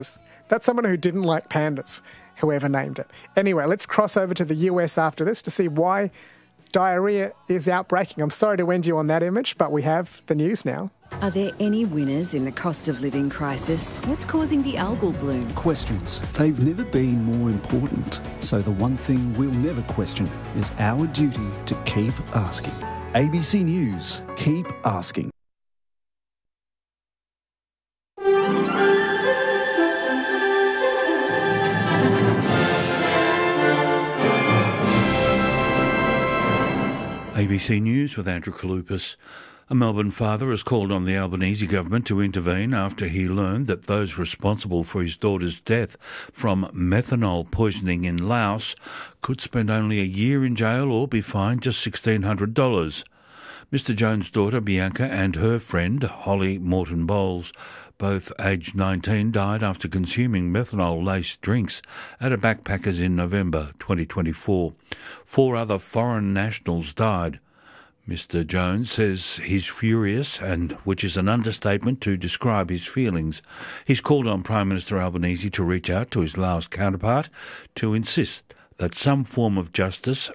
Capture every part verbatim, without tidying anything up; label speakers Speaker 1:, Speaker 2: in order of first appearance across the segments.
Speaker 1: That's someone who didn't like pandas, whoever named it. Anyway, let's cross over to the U S after this to see why diarrhea is outbreaking. I'm sorry to end you on that image, but we have the news now.
Speaker 2: Are there any winners in the cost of living crisis? What's causing the algal bloom?
Speaker 3: Questions. They've never been more important. So the one thing we'll never question is our duty to keep asking. A B C News. Keep asking.
Speaker 4: A B C News with Andrew Kalupas. A Melbourne father has called on the Albanese government to intervene after he learned that those responsible for his daughter's death from methanol poisoning in Laos could spend only a year in jail or be fined just sixteen hundred dollars. Mister Jones' daughter Bianca and her friend Holly Morton Bowles, both aged nineteen, died after consuming methanol-laced drinks at a backpackers in November twenty twenty-four. Four other foreign nationals died. Mister Jones says he's furious, and which is an understatement to describe his feelings. He's called on Prime Minister Albanese to reach out to his Laos counterpart to insist that some form of justice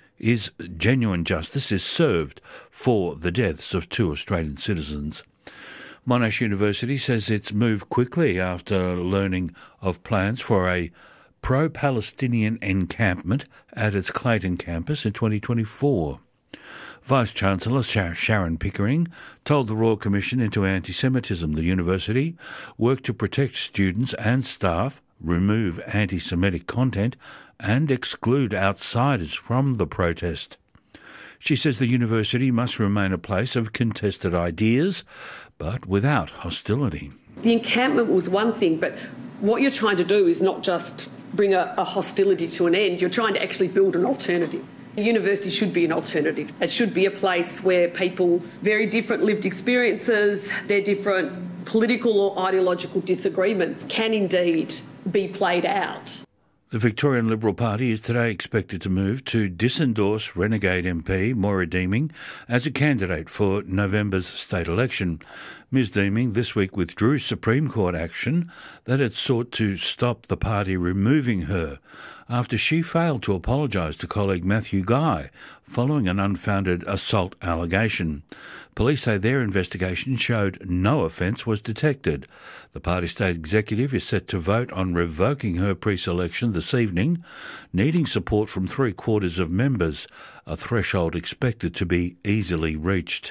Speaker 4: is genuine justice is served for the deaths of two Australian citizens. Monash University says it's moved quickly after learning of plans for a pro-Palestinian encampment at its Clayton campus in twenty twenty-four. Vice-Chancellor Sharon Pickering told the Royal Commission into Anti-Semitism the university worked to protect students and staff, remove anti-Semitic content and exclude outsiders from the protest. She says the university must remain a place of contested ideas, but without hostility.
Speaker 5: The encampment was one thing, but what you're trying to do is not just bring a, a hostility to an end, you're trying to actually build an alternative. A university should be an alternative. It should be a place where people's very different lived experiences, their different political or ideological disagreements can indeed be played out.
Speaker 4: The Victorian Liberal Party is today expected to move to disendorse Renegade M P Moira Deeming as a candidate for November's state election. Ms Deeming this week withdrew Supreme Court action that had sought to stop the party removing her after she failed to apologise to colleague Matthew Guy following an unfounded assault allegation. Police say their investigation showed no offence was detected. The party state executive is set to vote on revoking her pre-selection this evening, needing support from three-quarters of members, a threshold expected to be easily reached.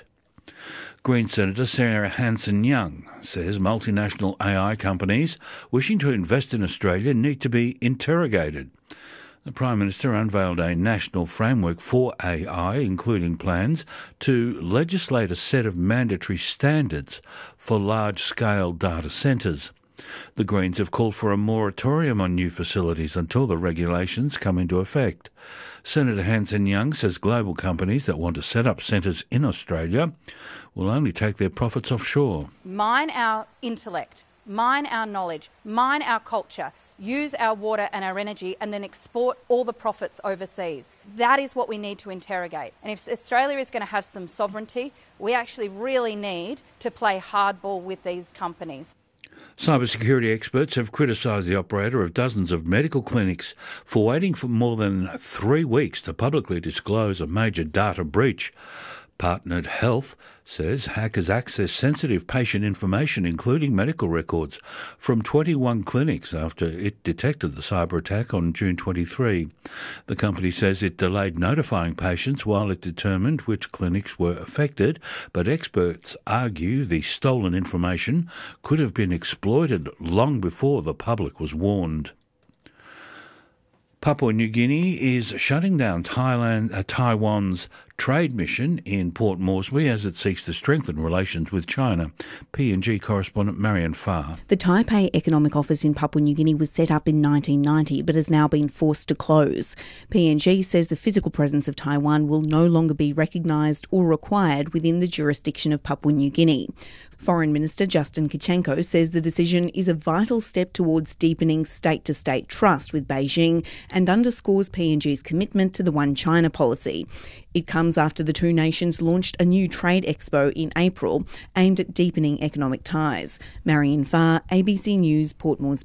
Speaker 4: Green Senator Sarah Hanson-Young says multinational A I companies wishing to invest in Australia need to be interrogated. The Prime Minister unveiled a national framework for A I, including plans to legislate a set of mandatory standards for large-scale data centres. The Greens have called for a moratorium on new facilities until the regulations come into effect. Senator Hanson-Young says global companies that want to set up centres in Australia will only take their profits offshore.
Speaker 6: Mine our intellect, mine our knowledge, mine our culture, use our water and our energy and then export all the profits overseas. That is what we need to interrogate. And if Australia is going to have some sovereignty, we actually really need to play hardball with these companies.
Speaker 4: Cybersecurity experts have criticised the operator of dozens of medical clinics for waiting for more than three weeks to publicly disclose a major data breach. Partnered Health says hackers accessed sensitive patient information, including medical records, from twenty-one clinics after it detected the cyber attack on June twenty-third. The company says it delayed notifying patients while it determined which clinics were affected, but experts argue the stolen information could have been exploited long before the public was warned. Papua New Guinea is shutting down Thailand, uh, Taiwan's trade mission in Port Moresby as it seeks to strengthen relations with China. P and G correspondent Marion Farr.
Speaker 7: The Taipei Economic Office in Papua New Guinea was set up in nineteen ninety but has now been forced to close. P and G says the physical presence of Taiwan will no longer be recognised or required within the jurisdiction of Papua New Guinea. Foreign Minister Justin Kichenko says the decision is a vital step towards deepening state-to-state trust with Beijing and underscores P and G's commitment to the One China policy. It comes comes after the two nations launched a new trade expo in April aimed at deepening economic ties. Marion Farr, A B C News, Port Moresby.